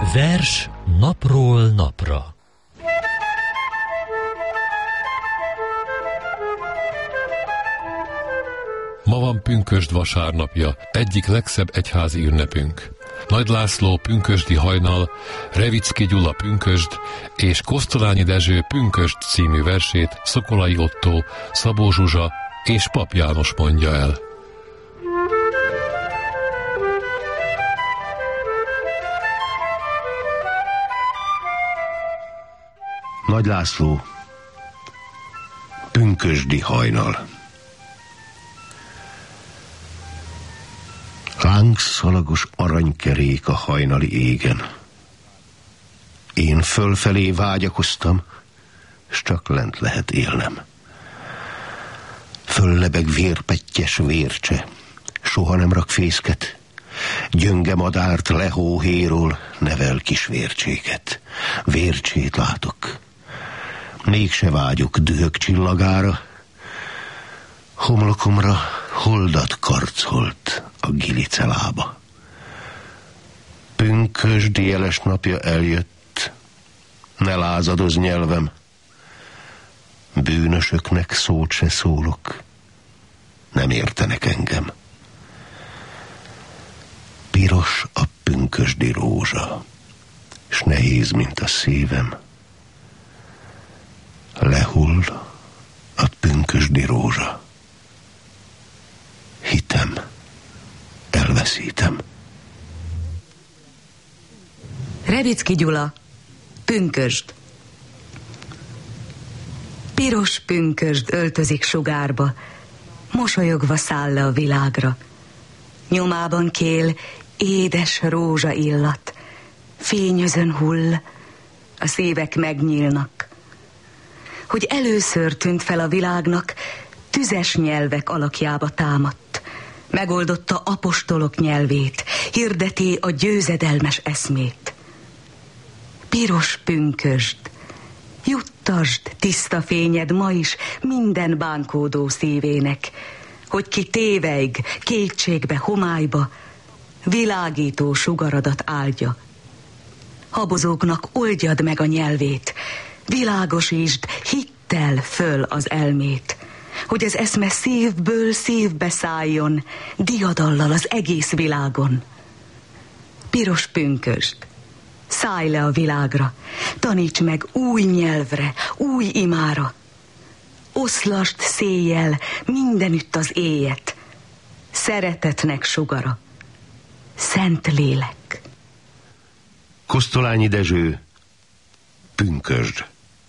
Vers napról napra. Ma van pünkösd vasárnapja, egyik legszebb egyházi ünnepünk. Nagy László pünkösdi hajnal, Revicki Gyula pünkösd és Kosztolányi Dezső pünkösd című versét Szokolai Ottó, Szabó Zsuzsa és Pap János mondja el. Nagy László, pünkösdi hajnal. Lángszalagos aranykerék a hajnali égen. Én fölfelé vágyakoztam, s csak lent lehet élnem. Föllebeg vérpettyes vércse, soha nem rak fészket, gyönge madárt lehóhéról nevel kis vércséket. Vércsét látok, mégse vágyok dühök csillagára, homlokomra holdat karcolt a gilicelába. Pünkösdi jeles napja eljött, ne lázadozz nyelvem, bűnösöknek szót se szólok, nem értenek engem. Piros a pünkösdi rózsa, s nehéz, mint a szívem. Lehull a pünkösdi rózsa, hitem elveszítem. Revicki Gyula, pünkösd. Piros pünkösd öltözik sugárba, mosolyogva száll le a világra. Nyomában kél édes rózsa illat, fényözön hull, a szívek megnyílnak. Hogy először tűnt fel a világnak, tüzes nyelvek alakjába támadt. Megoldotta apostolok nyelvét, hirdeti a győzedelmes eszmét. Piros pünkösd, juttasd tiszta fényed ma is minden bánkódó szívének, hogy ki téveig, kétségbe, homályba, világító sugaradat áldja. Habozóknak oldjad meg a nyelvét, világosítsd hittel föl az elmét, hogy az eszme szívből szívbe szálljon, diadallal az egész világon. Piros pünkösd, szállj le a világra, taníts meg új nyelvre, új imára. Oszlasd széjjel mindenütt az éjet, szeretetnek sugara, szent lélek. Kosztolányi Dezső, pünkösd.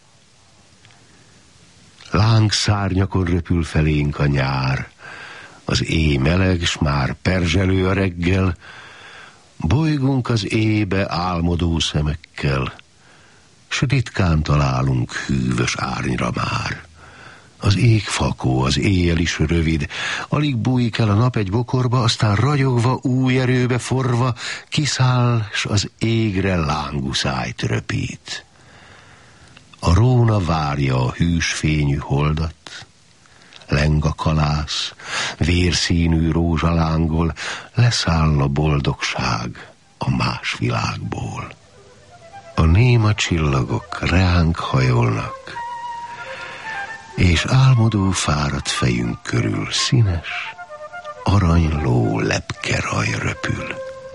Lángszárnyakon röpül felénk a nyár, az éj meleg, s már perzselő a reggel, bolygunk az éjbe álmodó szemekkel, s ritkán találunk hűvös árnyra már. Az ég fakó, az éjjel is rövid, alig bújik el a nap egy bokorba, aztán ragyogva, új erőbe forva, kiszáll, s az égre lánguszájt röpít. A róna várja a hűs fényű holdat, leng a kalász, vérszínű rózsalángol, leszáll a boldogság a más világból. A néma csillagok reánk hajolnak, és álmodó fáradt fejünk körül színes, aranyló lepkeraj röpül.